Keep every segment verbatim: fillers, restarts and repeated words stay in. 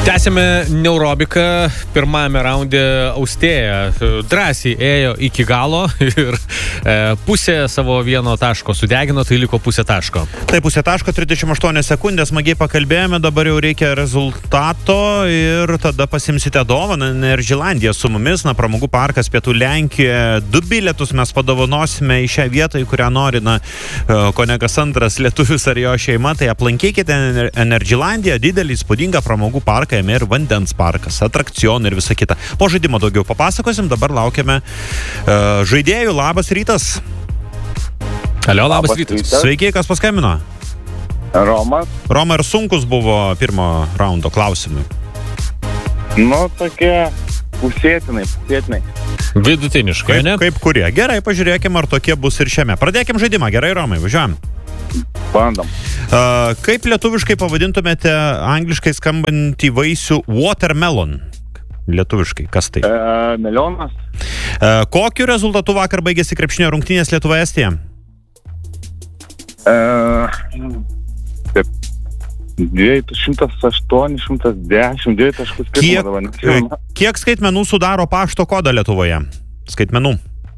Tęsime neurobiką. Pirmame raunde Austėja drąsiai ėjo iki galo ir e, pusė savo vieno taško sudegino, tai liko pusė taško. Tai pusė taško, trisdešimt aštuonios sekundės, smagiai pakalbėjome, dabar jau reikia rezultato ir tada pasimsite dovaną. Energylandija su mumis, na, pramogų parkas Pietų Lenkijoje. Du bilietus mes padovanosime į šią vietą, į kurią nori, na, konegas antras lietuvis ar jo šeima, tai aplankykite Energylandiją, didelį įspūdingą pramogų parką, jame ir vandens parkas, atrakcionai ir visa kita. Po žaidimo daugiau papasakosim, dabar laukiame uh, žaidėjų. Labas rytas. Alio, labas, labas rytas. rytas. Sveiki, kas paskambino? Romas. Roma, ir sunkus buvo pirmo raundo klausimai? Nu, tokie pusėtinai, pusėtinai. Vidutiniškai, kaip, ne? Kaip kurie. Gerai, pažiūrėkime, ar tokie bus ir šiame. Pradėkim žaidimą. Gerai, Romai, važiuojam. Bandom. Uh, kaip lietuviškai pavadintumėte angliškai skambantį vaisių watermelon? Lietuviškai, kas tai? E, melionas. Uh, kokiu rezultatu vakar baigėsi krepšinio rungtynės Lietuva-Estija? E, šimtas aštuoni, šimtas dešimt, dviejų taškų skirtumą dabar. Kiek, kiek skaitmenų sudaro pašto kodą Lietuvoje? Skaitmenų?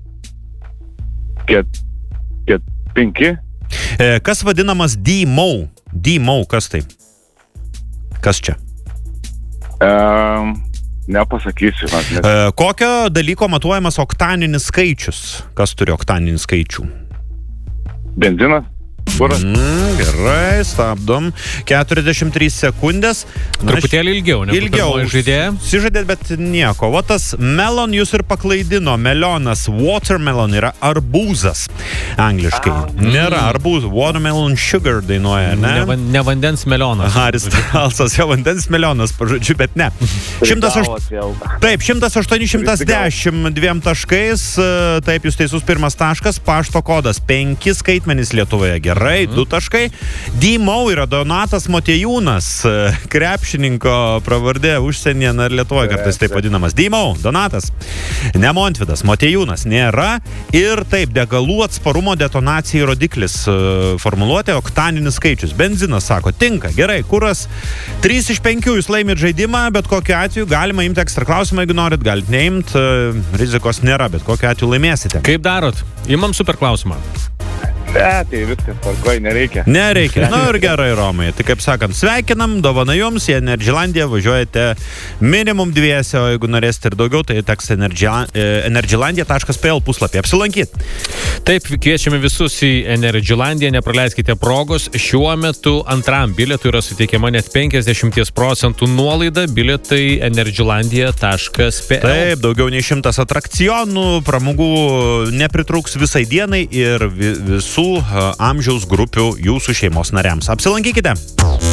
Ket, ket, penki. E, kas vadinamas D M O? D M O, kas tai? Kas čia? E, nepasakysiu. Nes... E, kokio dalyko matuojamas oktaninis skaičius? Kas turi oktaninį skaičių? Benzinas. Mm, gerai, stabdom. keturiasdešimt trys sekundės. Truputėlį ilgiau, negu ilgiau žaidėja. Sižadėt, bet nieko. O tas melon jūs ir paklaidino. Melionas, watermelon yra arbūzas. Angliškai. Ah, Nėra arbūzų. Watermelon sugar dainuoja, ne? Ne, ne vandens melionas. Haris Talsas, jo vandens melionas, pažodžiu, bet ne. Šimtas aš... Taip, šimtas aštuoni, šimtas dešimt dviem taškais. Taip, jūs teisus, pirmas taškas. Pašto kodas. Penki skaitmenys Lietuvoje. Gerai. Gerai, du taškai. D M O yra Donatas Motiejūnas, krepšininko pravardė užsienyje, ar Lietuvoje kartais taip vadinamas. D M O, Donatas, ne Montvydas, Motiejūnas nėra. Ir taip, degalų atsparumo detonacijai rodiklis, formuluotė, oktaninis skaičius. Benzinas, sako, tinka, gerai, kuras. trys iš penkių jūs laimit žaidimą, bet kokiu atveju galima imti ekstra klausimą, jeigu norit, galite neimti, rizikos nėra, bet kokiu atveju laimėsite. Kaip darot? Imam super klausimą. Ne, tai viskas tvarkoj, nereikia. Nereikia. Na ir gerai, Romai. Tai kaip sakant, sveikinam, dovana jums, į Energylandiją važiuojate minimum dviese, o jeigu norėsite ir daugiau, tai teks energylandia taškas p l puslapį apsilankyti. Taip, kviečiame visus į Energylandiją, nepraleiskite progos. Šiuo metu antram bilietui yra suteikiama net penkiasdešimt procentų nuolaida, bilietai energylandia taškas p l. Taip, daugiau nei šimtas atrakcionų, pramogų nepritrūks visai dienai ir visų amžiaus grupių jūsų šeimos nariams. Apsilankykite.